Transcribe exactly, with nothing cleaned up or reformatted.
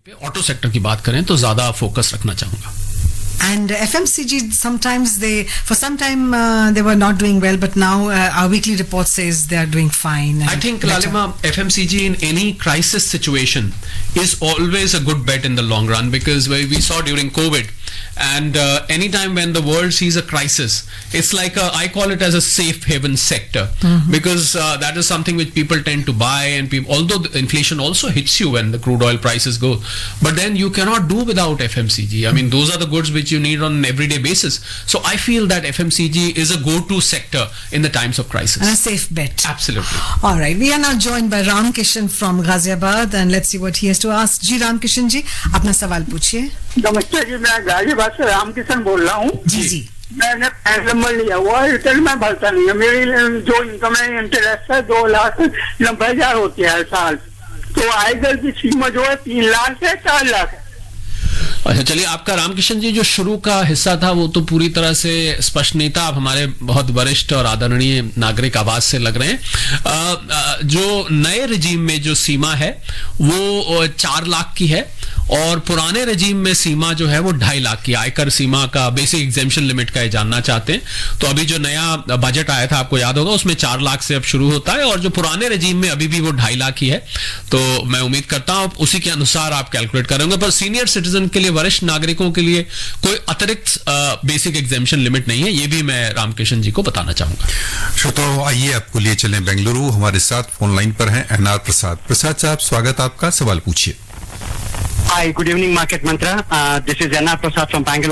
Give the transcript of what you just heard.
Auto sector की बात करें तो ज्यादा फोकस रखना चाहूंगा. And F M C G, sometimes they, for some time uh, they were not doing well, but now uh, our weekly report says they are doing fine. I think, better. Lalima, F M C G in any crisis situation is always a good bet in the long run, because we saw during COVID, and uh, anytime when the world sees a crisis, it's like a, I call it as a safe haven sector, mm-hmm. because uh, that is something which people tend to buy, and people, although the inflation also hits you when the crude oil prices go, but then you cannot do without F M C G. I mean, those are the goods which you need on an everyday basis. So I feel that F M C G is a go-to sector in the times of crisis. And a safe bet. Absolutely. All right. We are now joined by Ram Kishan from Ghaziabad, and let's see what he has to ask. Ji Ram Kishan जी, अपना सवाल पूछिए. नमस्ते जी, मैं गाजियाबाद से राम किशन बोल रहा हूँ. जी जी. मैंने पैन नंबर लिया हुआ है, रिटर्न में भरता नहीं है. मेरी जो इनकम है, इंटरेस्ट है दो लाख नब्बे हजार होती है हर साल. तो आयकर की सीमा जो है तीन लाख से चार लाख है. अच्छा, चलिए, आपका रामकिशन जी जो शुरू का हिस्सा था वो तो पूरी तरह से स्पष्ट नहीं था. आप हमारे बहुत वरिष्ठ और आदरणीय नागरिक आवाज से लग रहे हैं. आ, आ, जो नए रजीम में जो सीमा है वो चार लाख की है, और पुराने रजीम में सीमा जो है वो ढाई लाख की. आयकर सीमा का बेसिक एग्जेम्पशन लिमिट का ये जानना चाहते हैं. तो अभी जो नया बजट आया था, आपको याद होगा, उसमें चार लाख से अब शुरू होता है, और जो पुराने रजीम में अभी भी वो ढाई लाख ही है. तो मैं उम्मीद करता हूं उसी के अनुसार आप कैलकुलेट करेंगे. पर सीनियर सिटीजन के लिए, वरिष्ठ नागरिकों के लिए कोई अतिरिक्त बेसिक एग्जेम्पशन लिमिट नहीं है. ये भी मैं रामकिशन जी को बताना चाहूंगा. श्रोताओं, आइए आपको लिए चलें बेंगलुरु. हमारे साथ फोन लाइन पर हैं एन आर प्रसाद. प्रसाद साहब, स्वागत आपका. सवाल पूछिए. Hi, good evening, Market Mantra. Uh, this is N R Prasad from Bangalore.